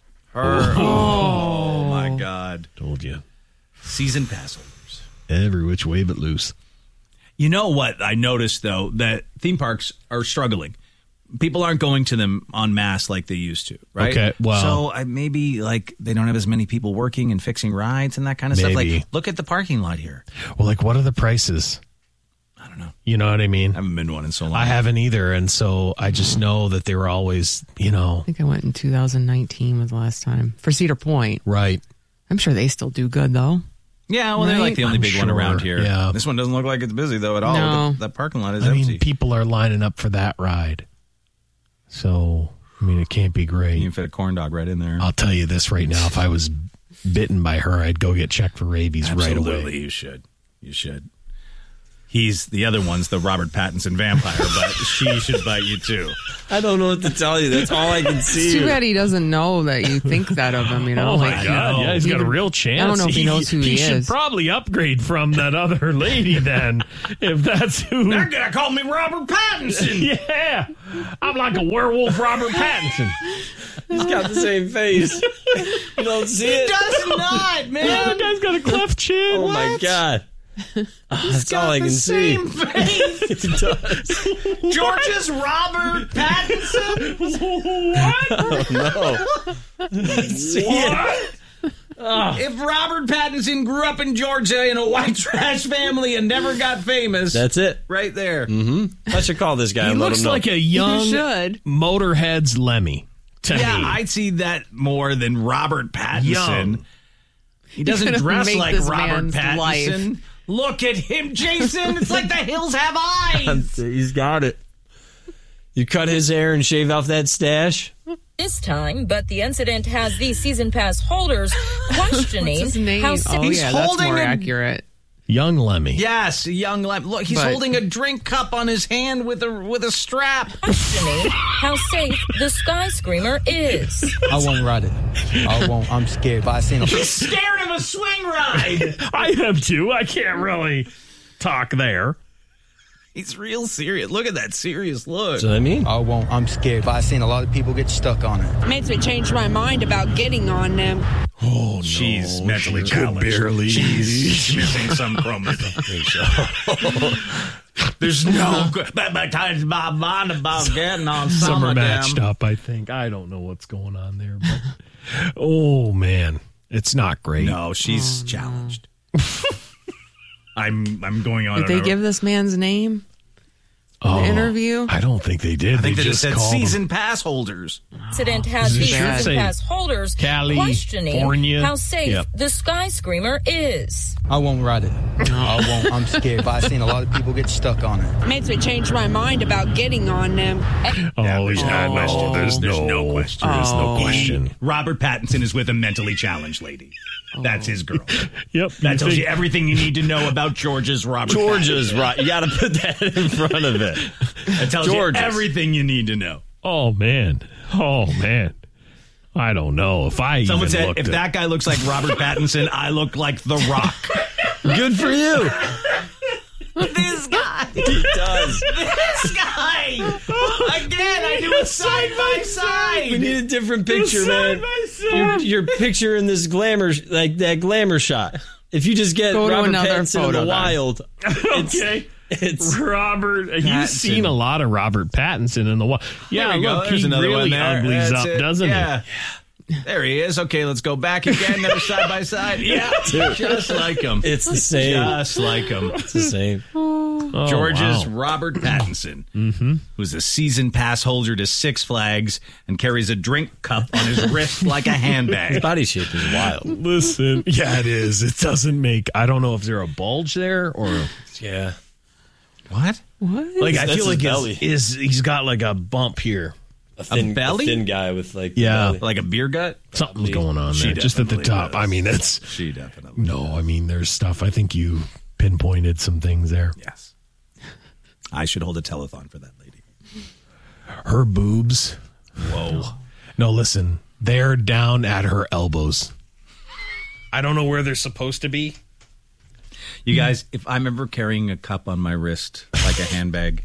Oh, my God. Told you. Season pass holders. Every which way but loose. You know what I noticed, though, that theme parks are struggling. People aren't going to them en masse like they used to, right? Okay, well- So maybe like they don't have as many people working and fixing rides and that kind of stuff. Maybe. Like, look at the parking lot here. Well, like, what are the prices? I don't know. You know what I mean? I haven't been to one in so long. I haven't either, and so I just know that they were always, I think I went in 2019 was the last time for Cedar Point. right. I'm sure they still do good, though. Yeah, well, they're like the only big one around here. Yeah. This one doesn't look like it's busy, though, at all. No. That parking lot is I empty. mean, people are lining up for that ride. So, I mean, it can't be great. You can fit a corn dog right in there. I'll tell you this right now. If I was bitten by her, I'd go get checked for rabies right away. Absolutely, you should. You should. He's the other one's the Robert Pattinson vampire, but she should bite you too. I don't know what to tell you. That's all I can see. It's too bad he doesn't know that you think that of him, you know? Oh, my God. Yeah, he's got a real chance. I don't know if he knows who he is. He should probably upgrade from that other lady then, if that's who. They're going to call me Robert Pattinson. Yeah. I'm like a werewolf Robert Pattinson. He's got the same face. You don't see it? He does not, man. The guy's got a cleft chin. Oh, my God. That's all I can see. Same face. It does. George's Robert Pattinson. Oh, no. See it? If Robert Pattinson grew up in Georgia in a white trash family and never got famous, That's it. right there. I should call this guy He and let looks him know. like a young You should. Motorhead's Lemmy to Yeah, me. I'd see that more than Robert Pattinson. Young. He doesn't You're gonna dress make like this Robert man's Pattinson. life. Look at him, Jason. It's like the hills have eyes. He's got it. You cut his hair and shave off that stash? This time, but the incident has these season pass holders questioning What's his name? how Oh, yeah, that's holding more a- accurate. Young Lemmy. Yes, a young lad. Look, he's But- holding a drink cup on his hand with a strap. questioning how safe the Sky Screamer is. I won't ride it. I won't. I'm scared. If I seen a He's scared of a swing ride. I am too. I can't really talk there. He's real serious. Look at that serious look. That's what I mean. I won't. I'm scared. If I seen a lot of people get stuck on it. Makes me change my mind about getting on them. Oh, no. She's mentally she could challenged. barely. She's missing some chromosomes. There's no. By times my mind about getting on some Some are of them. matched up, I think. I don't know what's going on there. But, oh, man. It's not great. No, she's challenged. I'm going on. Did they give this man's name in the interview? I don't think they did. I think they just just said called him. season pass holders. Incident has It these should season say pass holders questioning California. how safe Yep. the Sky Screamer is. I won't ride it. I won't. I'm scared. If I seen a lot of people get stuck on it. Makes me change my mind about getting on them. Oh, There's no question. There's no question. There's no question. Robert Pattinson is with a mentally challenged lady. That's his girl. Yep. That tells you everything you need to know about George's Robert George's Pattinson. right. You got to put that in front of it. That tells George's. you everything you need to know. Oh, man. I don't know if I Someone even said, looked if at that guy looks like Robert Pattinson, I look like The Rock. Good for you. This guy. He does. This guy. Again, I do a side by side. We need a different picture, man. Your picture in this glamour, like that glamour shot. If you just get Go to Robert another Pattinson in photo the then. wild, Okay. it's Robert. You've Pattinson. seen a lot of Robert Pattinson in the wild. Yeah, There we go. look, There's he another really one there. uglies That's up, it. doesn't Yeah. There he is. Okay, let's go back again. Another side by side. Yeah, just like him. it's the same. Just like him. It's the same. Oh, George's wow. Robert Pattinson, who's a season pass holder to Six Flags and carries a drink cup on his wrist like a handbag. His body shape is wild. Listen, yeah, it is. It doesn't make. I don't know if there's a bulge there or. Yeah. What? Like I That's feel like his belly. he's got like a bump here. A thin belly? A thin guy with like Yeah. belly. Like a beer gut? Something's going on She there, just at the definitely top. does. I mean, it's She definitely. no. I mean, there's stuff. I think you pinpointed some things there. Yes. I should hold a telethon for that lady. Her boobs. Whoa. No, listen, they're down at her elbows. I don't know where they're supposed to be. You guys, if I'm ever carrying a cup on my wrist like a handbag,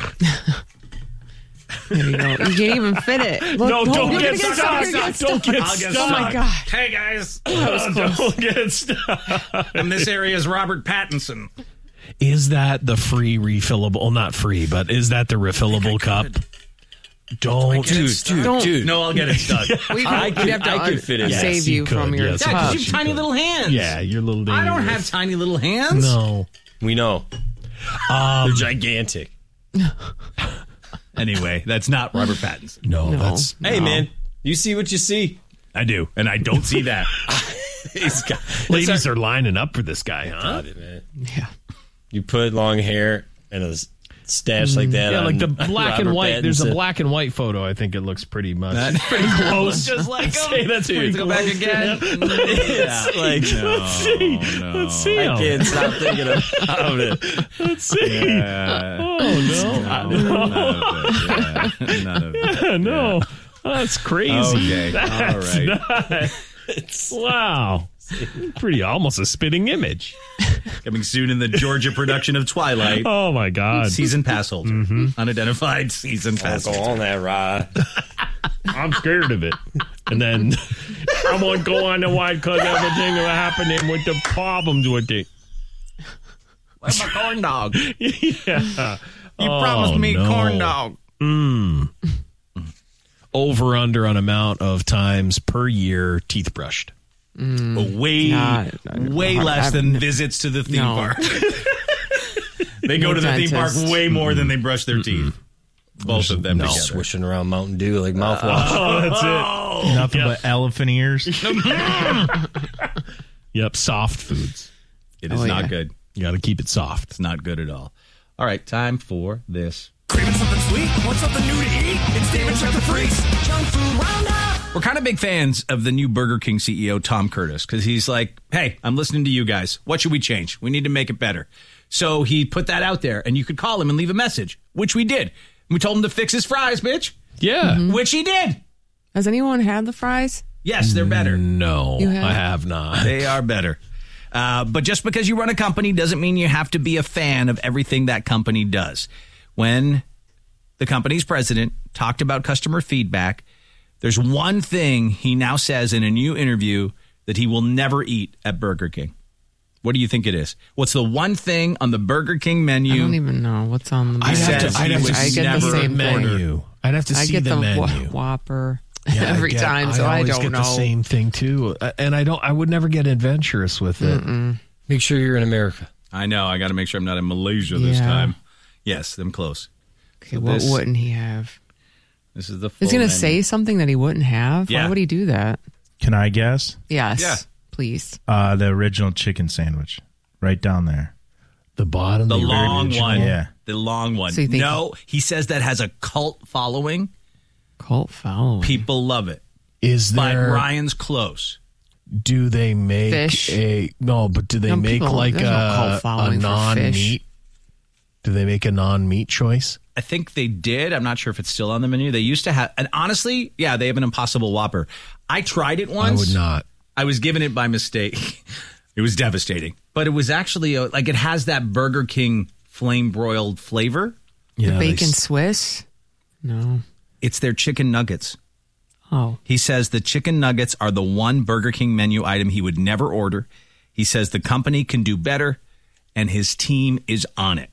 There you go. You can't even fit it. Look, No, don't you're get gonna stuck. You're gonna Don't get I'll get stuck. Oh my stuck. God. Hey guys, Don't get stuck. and this area is Robert Pattinson. Is that the free refillable? Well, not free, but is that the refillable cup? Don't. Dude. No, I'll get it stuck. We'd I could- have to I could fit in Yes, save you you from could, your yes. Yeah, tub. because you have tiny little hands. Yeah, you're a little dangerous. I don't have tiny little hands. No. We know. They're gigantic. Anyway, that's not Robert Pattinson. No, that's. Hey, man, you see what you see. I do, and I don't see that. Ladies are lining up for this guy, huh? Man. Yeah. You put long hair and a stash like that. Yeah, on like the black Robert and white. There's a Pattinson. black and white photo. I think it looks pretty much pretty close. Just like say that's pretty Go close. back again. It's like, Let's see. I can't stop thinking about it. Let's see. None of it. No, that's crazy. Okay. That's All right. wow. Pretty almost a spitting image. Coming soon in the Georgia production of Twilight. Oh my God. Season pass holder. Unidentified season pass Go holder. on that ride. I'm scared of it. And then I won't go on the ride because everything is happening with the problems with it. Where's my corn dog? Yeah. You promised me corn dog. Over under on amount of times per year teeth brushed. Way less than visits to the theme park. They go to the theme park way more than they brush their teeth. Both of them together. Swishing around Mountain Dew like mouthwash. Oh, that's it. Nothing but elephant ears. Yep, soft foods. It is not good. You got to keep it soft. It's not good at all. All right, time for this. Craving something sweet? Want something new to eat? It's David Chuck the Freak's Junk Food Roundup. We're kind of big fans of the new Burger King CEO, Tom Curtis, because he's like, hey, I'm listening to you guys. What should we change? We need to make it better. So he put that out there, and you could call him and leave a message, which we did. We told him to fix his fries, bitch. Yeah. Which he did. Has anyone had the fries? Yes, they're better. No, You have? I have not. They are better. But just because you run a company doesn't mean you have to be a fan of everything that company does. When the company's president talked about customer feedback, there's one thing he now says in a new interview that he will never eat at Burger King. What do you think it is? What's the one thing on the Burger King menu? I don't even know what's on the menu. I get the same menu. I'd have to see the menu. I get the Whopper Yeah, time, so I always don't get know. the same thing too, and I would never get adventurous with it. Make sure you're in America. I know. I got to make sure I'm not in Malaysia this time. Yes, I'm close. Okay, so what wouldn't he have? This is the full Is he going to menu. say something that he wouldn't have? Yeah. Why would he do that? Can I guess? Yes. Yeah. Please. The original chicken sandwich. Right down there. The bottom, The long original. one. Yeah. The long one. So you think- No, he says that has a cult following. Cult following. People love it. Is But there? Ryan's close. Do they make Fish? but do they No, make people- like there's no cult a following for non-meat? fish. Do they make a non-meat choice? I think they did. I'm not sure if it's still on the menu. They used to have, and honestly, yeah, they have an Impossible Whopper. I tried it once. I would not. I was given it by mistake. It was devastating. But it was actually, like, it has that Burger King flame broiled flavor. The Yeah, bacon Swiss? No. It's their chicken nuggets. Oh. He says the chicken nuggets are the one Burger King menu item he would never order. He says the company can do better, and his team is on it.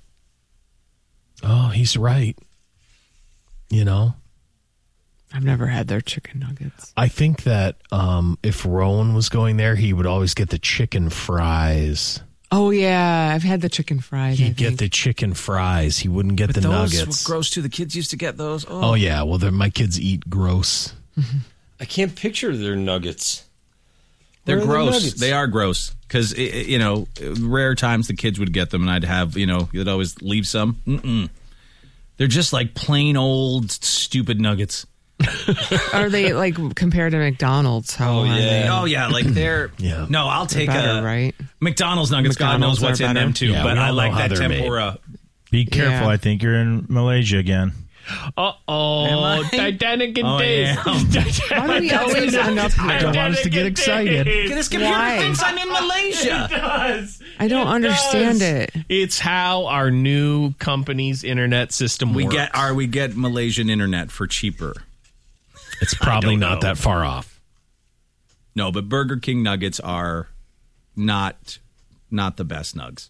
Oh, he's right. You know, I've never had their chicken nuggets. I think that if Rowan was going there, he would always get the chicken fries. Oh, yeah. I've had the chicken fries. He'd get the chicken fries. He wouldn't get the nuggets. Were gross too. The kids used to get those. Oh, yeah. Well, my kids eat gross. I can't picture their nuggets. They're Where are the gross. nuggets? They are gross because rare times the kids would get them, and I'd have they'd always leave some. They're just like plain old stupid nuggets. Are they like compared to McDonald's? How are they? Oh yeah, like they're Yeah. No, I'll take better, a right? McDonald's nuggets. God knows McDonald's what's are in them better. too, Yeah, but we I all like know how that they're made. tempura. Be careful. Yeah. I think you're in Malaysia again. Uh-oh. Titanic and Oh, days. Why do we always end up I here? don't want us to get excited. This computer Why? thinks I'm in Malaysia. does. I don't understand it. It's how our new company's internet system We works. get Malaysian internet for cheaper. It's probably don't not know. that far off. No, but Burger King nuggets are not the best nugs.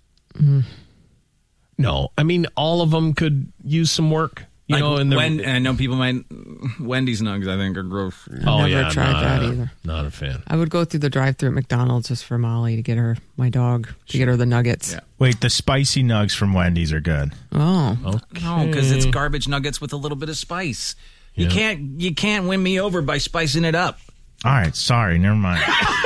No, I mean all of them could use some work. You know, in the and I know people might Wendy's nugs. I think are gross. oh Never yeah, tried not that a- either. Not a fan. I would go through the drive-thru at McDonald's just for Molly to get her, my dog, to get her the nuggets. Yeah. Wait, the spicy nugs from Wendy's are good. Oh. No, because it's garbage nuggets with a little bit of spice. Yeah. You can't win me over by spicing it up. All right, sorry, never mind.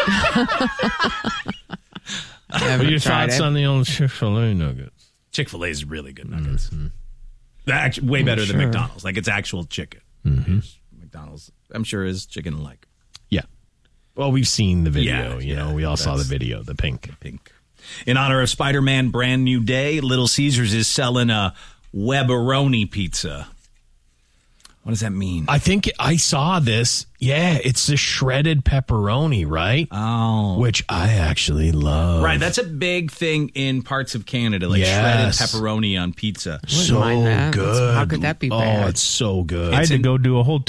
What are your thoughts on the old Chick-fil-A nuggets? Chick-fil-A is really good nuggets. They're actually way better than McDonald's. Like, it's actual chicken. McDonald's, I'm sure, is chicken-like. Yeah. Well, we've seen the video. We all saw the video, the pink. In honor of Spider-Man Brand New Day, Little Caesars is selling a Webberoni pizza. What does that mean? I think I saw this. Yeah, it's the shredded pepperoni, right? Oh. Which I actually love. Right, that's a big thing in parts of Canada, like shredded pepperoni on pizza. So good. How could that be bad? Oh, it's so good. I had to go do a whole